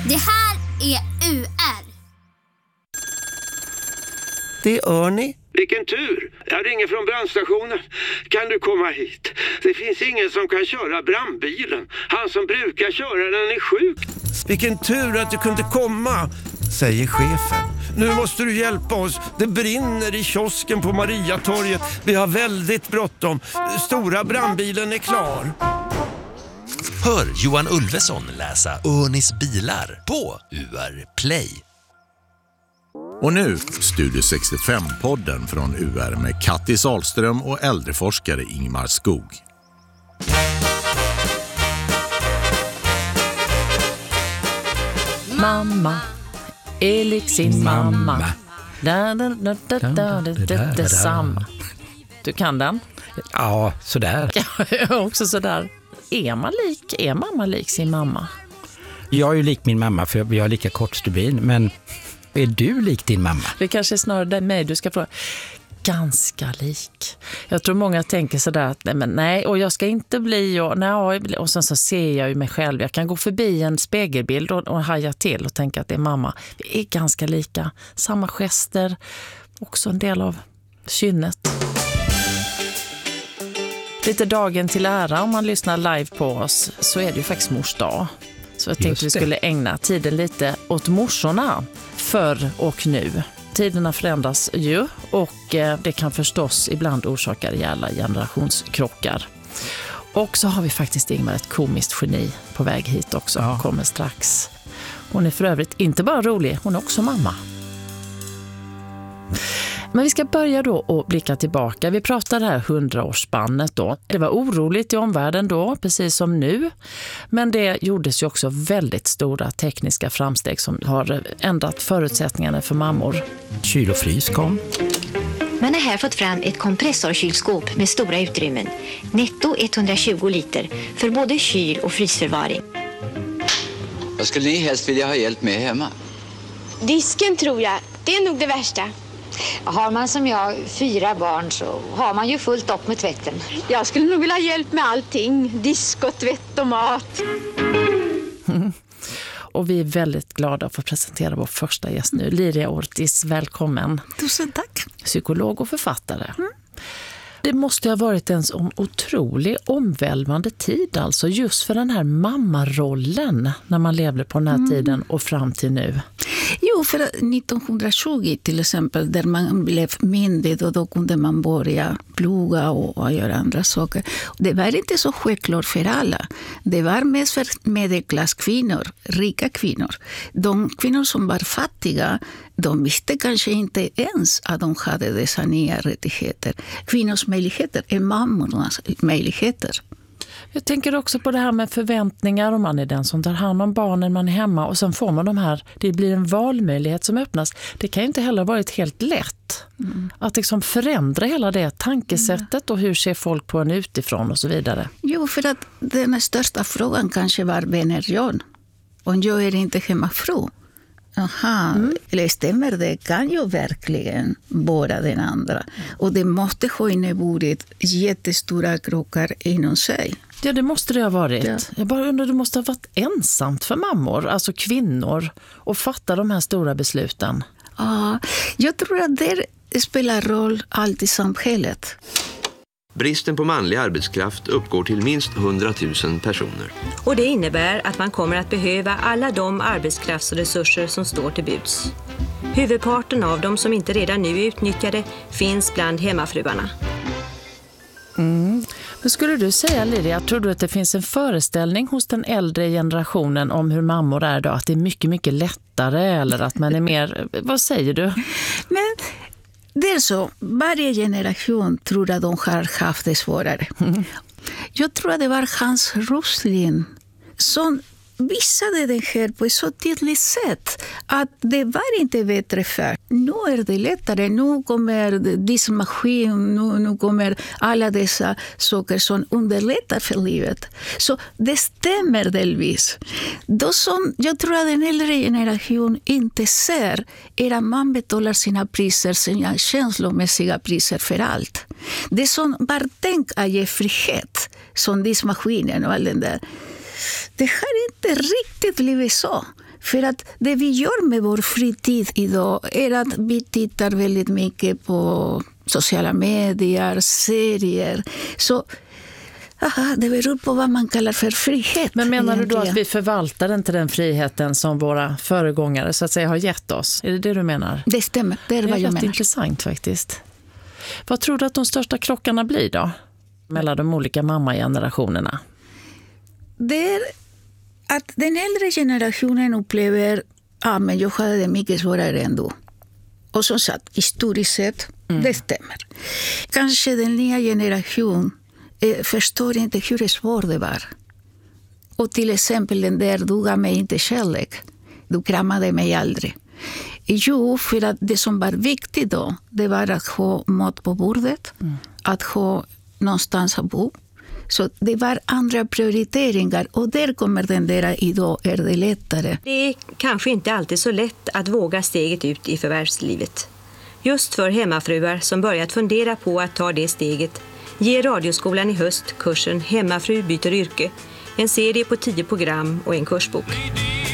Det här är UR. Det är Örni. Vilken tur! Jag ringer från brandstationen. Kan du komma hit? Det finns ingen som kan köra brandbilen. Han som brukar köra den är sjuk. Vilken tur att du kunde komma, säger chefen. Nu måste du hjälpa oss. Det brinner i kiosken på Mariatorget. Vi har väldigt bråttom. Stora brandbilen är klar. Hör Johan Ulveson läsa Örnis bilar på UR Play. Och nu Studio 65-podden från UR med Kattis Ahlström och äldreforskare Ingmar Skog. Mamma är lik sin mamma. Detsamma. Du kan den? Ja, sådär. Ja, också sådär. Är mamma lik sin mamma? Jag är ju lik min mamma för jag har lika kort stubin, men är du lik din mamma? Det kanske är snarare mig du ska fråga. Ganska lik. Jag tror många tänker sådär att nej, och jag ska inte bli och sen så ser jag ju mig själv. Jag kan gå förbi en spegelbild och haja till och tänka att det är mamma. Vi är ganska lika. Samma gester, också en del av kynnet. Lite dagen till ära om man lyssnar live på oss så är det ju faktiskt mors dag. Så jag tänkte vi skulle ägna tiden lite åt morsorna förr och nu. Tiderna förändras ju och det kan förstås ibland orsaka rejäla generationskrockar. Och så har vi faktiskt Ingmar ett komiskt geni på väg hit också. Ja. Kommer strax. Hon är för övrigt inte bara rolig, hon är också mamma. Men vi ska börja då och blicka tillbaka. Vi pratar det här 100-årsspannet då. Det var oroligt i omvärlden då, precis som nu. Men det gjordes ju också väldigt stora tekniska framsteg som har ändrat förutsättningarna för mammor. Kyl och frys kom. Man har här fått fram ett kompressorkylskåp med stora utrymmen. Netto 120 liter för både kyl- och frysförvaring. Vad skulle ni helst vilja ha hjälp med hemma? Disken tror jag. Det är nog det värsta. Har man som jag 4 barn så har man ju fullt upp med tvätten. Jag skulle nog vilja ha hjälp med allting. Disk och tvätt och mat. Och vi är väldigt glada att få presentera vår första gäst nu. Liria Ortiz, välkommen. Tusen tack. Psykolog och författare. Det måste ha varit en otrolig omvälvande tid alltså just för den här mammarollen när man levde på den här tiden och fram till nu. Jo, för 1920 till exempel där man blev myndig och då kunde man börja plugga och göra andra saker. Det var inte så självklart för alla. Det var mest för medelklasskvinnor, rika kvinnor. De kvinnor som var fattiga, de visste kanske inte ens att de hade dessa nya rättigheter. Kvinnors möjligheter är mammornas möjligheter. Jag tänker också på det här med förväntningar om man är den som tar hand om barnen, man är hemma och sen får man de här, det blir en valmöjlighet som öppnas. Det kan ju inte heller varit helt lätt att liksom förändra hela det tankesättet och hur ser folk på en utifrån och så vidare. Jo, för att den största frågan kanske var vem är jag? Om jag är inte hemmafru. Eller stämmer det? Kan ju verkligen vara den andra. Och det måste ha inneburit jättestora krockar inom sig. Ja, det måste det ha varit. Ja. Jag bara undrar, det måste ha varit ensamt för mammor, alltså kvinnor, att fatta de här stora besluten. Ja, jag tror att det spelar roll allt i samhället. Bristen på manlig arbetskraft uppgår till minst 100 000 personer. Och det innebär att man kommer att behöva alla de arbetskraftsresurser som står till buds. Huvudparten av dem som inte redan nu är utnyttjade finns bland hemmafruarna. Men skulle du säga, Liria, tror du att det finns en föreställning hos den äldre generationen om hur mammor är då? Att det är mycket, mycket lättare eller att man är mer... Vad säger du? Men... Det är så, varje generation tror att de har haft det svårare. Jag tror att det var Hans Rosling som visade det här på ett så tydligt sätt att det var inte bättre för. Nu är det lättare, nu kommer diskmaskin, nu kommer alla dessa saker som underlättar för livet. Så det stämmer delvis. Då som jag tror att den äldre generation inte ser är att man betalar sina priser, sina känslomässiga priser för allt. Det som bara tänk att ge frihet, som diskmaskinen och all den där. Det har inte riktigt blivit så. För att det vi gör med vår fritid idag är att vi tittar väldigt mycket på sociala medier, serier. Så det beror på vad man kallar för frihet. Men menar egentligen. du då att vi förvaltar inte den friheten som våra föregångare så att säga har gett oss? Är det du menar? Det stämmer, det är vad jag menar. Det är intressant faktiskt. Vad tror du att de största krockarna blir då? Mellan de olika mammagenerationerna? Det är att den äldre generationen upplever men jag hade det mycket svårare än du. Och som sagt, historiskt sett, det stämmer. Kanske den nya generationen förstår inte hur svårt det var. Och till exempel den där, du gav mig inte kärlek. Du kramade mig aldrig. Jo, för att det som var viktigt då, det var att ha mat på bordet. Att ha någonstans att bo. Så det var andra prioriteringar och där kommer den där idag är det lättare. Det är kanske inte alltid så lätt att våga steget ut i förvärvslivet. Just för hemmafruar som börjat fundera på att ta det steget ger Radioskolan i höst kursen Hemmafru byter yrke, en serie på 10 program och en kursbok.